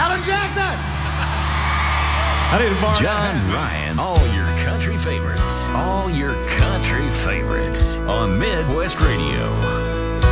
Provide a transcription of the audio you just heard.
Alan Jackson. I need to borrow John that. Ryan, all your country favorites. All your country favorites on Midwest Radio.